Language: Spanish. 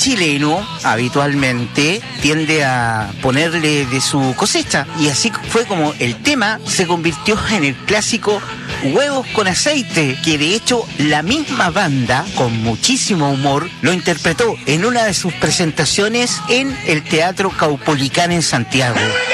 chileno habitualmente tiende a ponerle de su cosecha, y así fue como el tema se convirtió en el clásico Huevos con Aceite, que de hecho la misma banda, con muchísimo humor, lo interpretó en una de sus presentaciones en el Teatro Caupolicán en Santiago.